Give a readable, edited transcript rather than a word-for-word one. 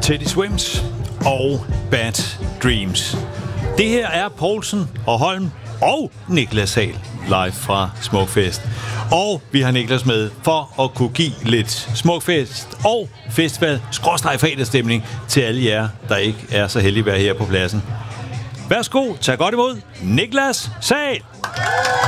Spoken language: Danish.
Teddy Swims og Bad Dreams. Det her er Poulsen og Holm og Niklas Sahl live fra Smukfest. Og vi har Niklas med for at kunne give lidt Smukfest og festival/fredagsstemning til alle jer, der ikke er så heldige at være her på pladsen. Værsgo, tag godt imod Niklas Sahl.